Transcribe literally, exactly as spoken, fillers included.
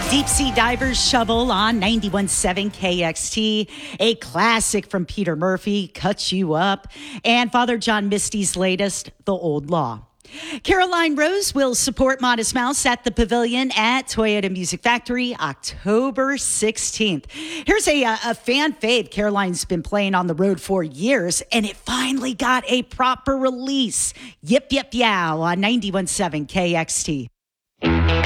Deep Sea Divers Shovel on ninety-one point seven K X T. A classic from Peter Murphy, Cut You Up. And Father John Misty's latest, The Old Law. Caroline Rose will support Modest Mouse at the Pavilion at Toyota Music Factory October sixteenth. Here's a, a fan fave Caroline's been playing on the road for years, and it finally got a proper release. Yip, yip, yow on ninety-one point seven K X T.